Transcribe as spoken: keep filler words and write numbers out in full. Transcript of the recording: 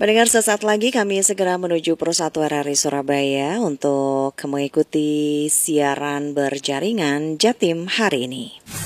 Mendengar sesaat lagi kami segera menuju Persatu R R I Surabaya untuk mengikuti siaran berjaringan Jatim hari ini.